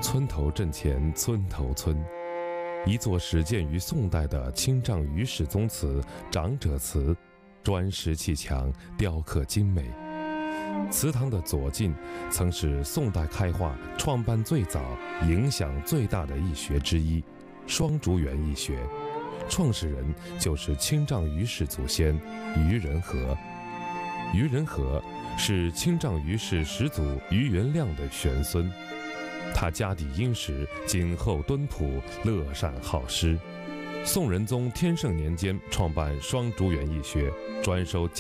村头镇前村头村，一座始建于宋代的清丈于氏宗祠长者祠，砖石砌墙，雕刻精美。祠堂的左近曾是宋代开化、创办最早、影响最大的义学之一——双竹园义学，创始人就是清丈于氏祖先于仁和。于仁和是清丈于氏始祖于元亮的玄孙，他家底殷实，谨厚敦朴，乐善好施。宋仁宗天圣年间创办双竹园义学，专收